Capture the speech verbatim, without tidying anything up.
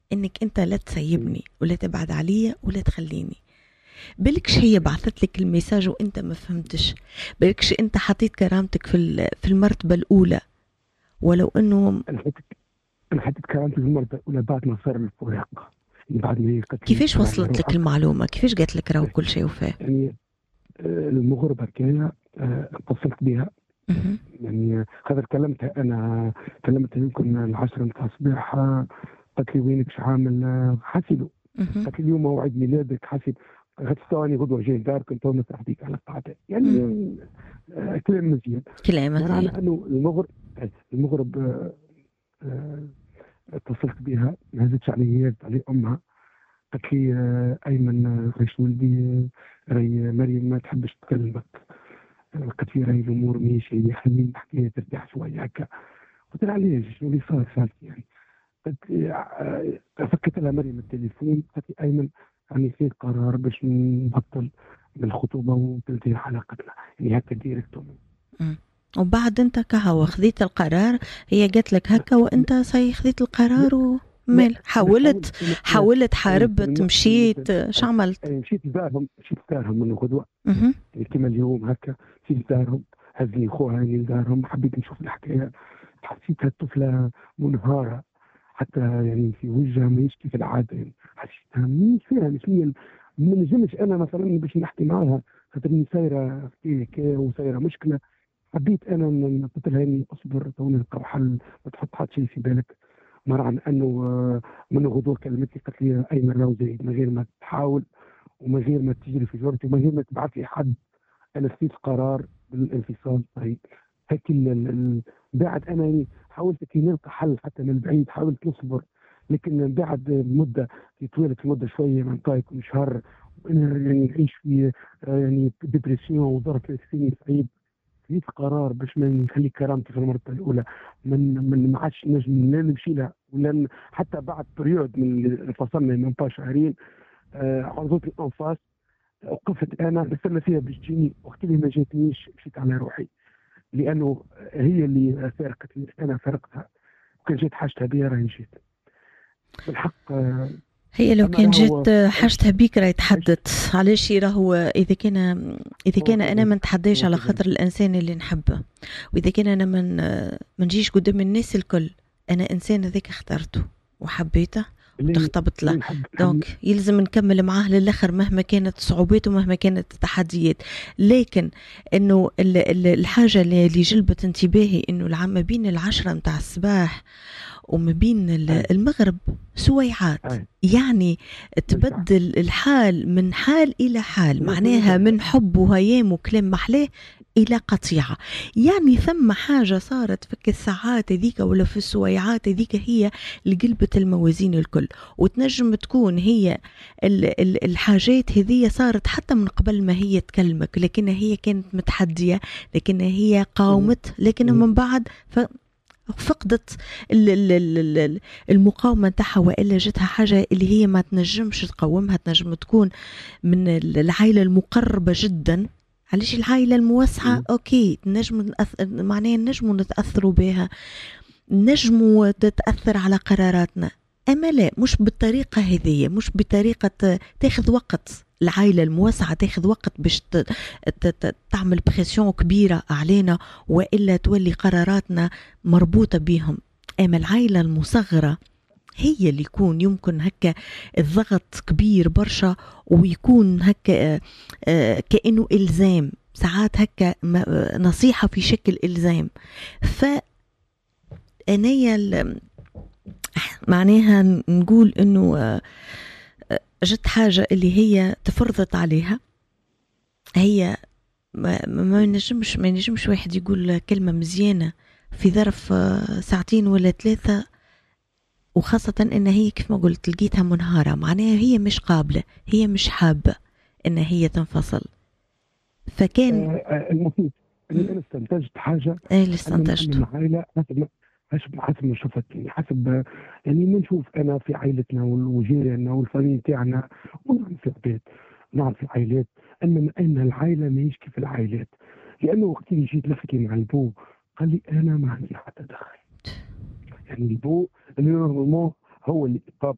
انك انت لا تسيبني ولا تبعد عليا ولا تخليني. بالكش هي بعثت لك الميساج وانت ما فهمتش، بالكش انت حطيت كرامتك في ال- في المرتبة الاولى، ولو انه. انا حتى انا حتى كرامتي في المرة الاولى بعد ما صار الفراق، يعني بعد ما هي قالت لي كيفاش اشتغل على وصلت لك روحك. المعلومة؟ كيفاش قالت لك راهو كل شيء وفاه؟ يعني آه، المغربة كان آه، اتصلت بها. مهم. يعني خاطر كلمتها انا، كلمتها يمكن العشرة متاع الصباح. آه، قالت لي وينك شو عامل؟ آه، حاسب. مهم. قالت لي اليوم موعد ميلادك حاسب. غد ثواني غدوه جاي دارك انت نصرح بيك على القعده يعني. مم. آه، كلام مزيان. كلام معنى زين. انه المغرب المغرب آه، آه، اتصلت بها، ما هزتش علي، هزت علي امها. قالت لي آه، ايمن آه، ريش ولدي، آه، راهي مريم ما تحبش تكلمك. آه، قالت لي راهي الامور ماشي، خليني نحكي ترتاح شويه هكا. قلت لها علاش شنو اللي صار سالتي يعني. قلت لي آه، فكت لها مريم التليفون. قالت لي ايمن راني في قرار باش نبطل بالخطوبه وتنتهي علاقتنا، يعني هكا ديريكتومون. مم. وبعد انت كهو خذيت القرار، هي قالت لك هكا وانت صي خذيت لا القرار لا ومال انا حاولت؟ حاولت. انا انا حاولت، انا حاربت، من من مشيت، شو عملت؟ أنا مشيت لدارهم، مشيت لدارهم من الغدوه. مهم. يعني كما اليوم هكا مشيت لدارهم، هزني خوها يعني لدارهم، حبيت نشوف الحكايه. حسيتها الطفله منهاره، حتى يعني في وجهها ماهيش كيف العاده. يعني حسيتها مش فيها، مش هي. ما نجمش انا مثلا باش نحكي معاها خاطرني سايره في هكا وسايره مشكله. حبيت انا ن- قلت لها اني اصبر تو نلقاو حل، ما تحط حتى شيء في بالك. مرة عن انه آه، من الغدوه كلمتني قالت لي ايمن راهو زايد من غير ما تحاول، ومن غير ما تجري في جرتي، ومن غير ما تبعث لي حد. انا خذيت قرار بالانفصال. طيب هيك ال- ال- ال- بعد انا يعني حاولت كي نلقى حل حتى من بعيد، حاولت نصبر. لكن من بعد مده، في طويله المده شويه من طايق شهر، وانا يعني نعيش في آه، يعني ديبرسيون وضرب نفسي صعيب. خذيت قرار باش ما نخلي كرامتي في المرتبه الاولى. من من ما عادش نجم لا نمشي لها ولا ن- حتى بعد بريود من اللي انفصلنا من با شهرين. آه، عرضت لي انفاس، وقفت انا نستنى فيها باش تجيني، وقت اللي ما جاتنيش مشيت على روحي. لانه هي اللي فارقتني، انا فارقتها. وكان جات حاجتها بيا راهي جيت بالحق. آه، هي لو اما كان راهو جات عشت حاجتها بيك راهي عشت تحدث علاش. راهو اذا كان اذا هو كان انا ما كذلك، نتحداش هو على خاطر كذلك. الانسان اللي نحبه، واذا كان انا من ما نجيش قدام الناس الكل، انا انسان هذاك اخترته وحبيته اللي وتخطبت له، اللي نحب نحب دونك يلزم نكمل معاه للاخر مهما كانت الصعوبات ومهما كانت التحديات. لكن انه ال- ال- الحاجه اللي اللي جلبت انتباهي انه العام ما بين العشرة متاع الصباح وما بين اي ال- المغرب سويعات، اي يعني بالفعل. تبدل الحال من حال إلى حال، لا معناها لا من حب وهيام وكلام محلاه إلى قطيعة. يعني ثم حاجة صارت في الساعات هذيك ولا في السويعات هذيك هي اللي قلبت الموازين الكل. وتنجم تكون هي ال- ال- الحاجات هذه صارت حتى من قبل ما هي تكلمك، لكنها هي كانت متحدية، لكنها هي لا قاومت، لكن من بعد ف فقدت ال- ال- ال- ال- المقاومة نتاعها، وإلا جتها حاجة اللي هي ما تنجمش تقاومها. تنجم تكون من ال- العائلة المقربة جدا. علاش العائلة الموسعة أوكي نجم نأث... معناها نجموا نتأثروا بها، نجموا تتأثر على قراراتنا، أما لا مش بالطريقة هذه، مش بطريقة تاخذ وقت. العائلة الموسعة تاخذ وقت باش ت- ت- ت- تعمل بريسيون كبيرة علينا، وإلا تولي قراراتنا مربوطة بهم. أما العائلة المصغرة هي اللي يكون يمكن هكا الضغط كبير برشا، ويكون هكا آه، آه، كأنه إلزام ساعات هكا م- آه، نصيحة في شكل إلزام. فأنايا ال- معناها نقول إنه آه، آه، جت حاجة اللي هي تفرضت عليها هي. ما, ما نجمش ما نجمش واحد يقول كلمة مزيانة في ظرف آه، ساعتين ولا ثلاثة، وخاصة ان هي كيف ما قلت لقيتها منهارة، معناها هي مش قابلة، هي مش حابة ان هي تنفصل. فكان آه، آه، المفيد اني انا استنتجت حاجه. ايه اللي ان ان استنتجته. العائله حسب ما حسب حسب ما شفتني، حسب آه، يعني ما نشوف انا في عائلتنا وال- وجيراننا والفاميلي تاعنا، ونعرف العباد، نعرف العائلات. ان ان العائله ماهيش كيف العائلات. لانه وقت اللي جيت نحكي مع البو قال لي انا ما عندي حتى دخل. يعني البو اللي نورمالمون هو اللي